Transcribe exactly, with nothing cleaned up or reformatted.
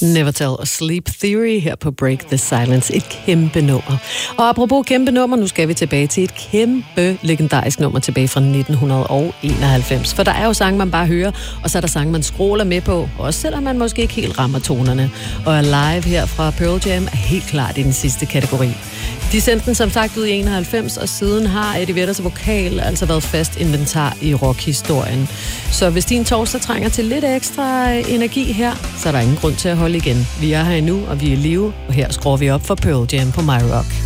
Never Tell a Sleep Theory her på Break the Silence. Et kæmpe nummer. Og apropos kæmpe nummer, nu skal vi tilbage til et kæmpe legendarisk nummer tilbage fra nitten enoghalvfems. For der er jo sange, man bare hører, og så er der sange, man scroller med på, også selvom man måske ikke helt rammer tonerne. Og Alive her fra Pearl Jam er helt klart i den sidste kategori. De sendte den som sagt ud i enoghalvfems, og siden har Eddie Vedders vokal altså været fast inventar i rockhistorien. Så hvis din torsdag trænger til lidt ekstra energi her, så er der ingen grund til at holde igen. Vi er her endnu, og vi er i live, og her skruer vi op for Pearl Jam på My Rock.